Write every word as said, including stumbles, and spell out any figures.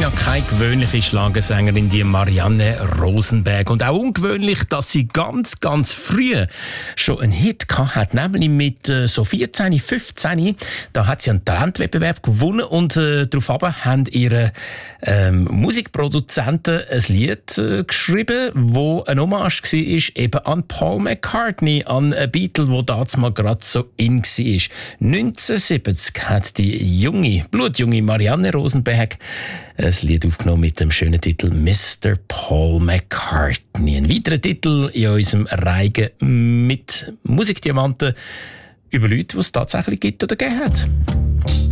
ja keine gewöhnliche Schlagersängerin, die Marianne Rosenberg. Und auch ungewöhnlich, dass sie ganz, ganz früh schon einen Hit gehabt hat, nämlich mit äh, so vierzehn, fünfzehn. Da hat sie einen Talentwettbewerb gewonnen und äh, daraufhin haben ihre ähm, Musikproduzenten ein Lied äh, geschrieben, wo ein Hommage war eben an Paul McCartney, an einen Beatle, der damals mal gerade so in war. neunzehnhundertsiebzig hat die junge, blutjunge Marianne Rosenberg ein Lied aufgenommen mit dem schönen Titel Mister Paul McCartney. Ein weiterer Titel in unserem Reigen mit Musikdiamanten über Leute, die es tatsächlich gibt oder gegeben hat.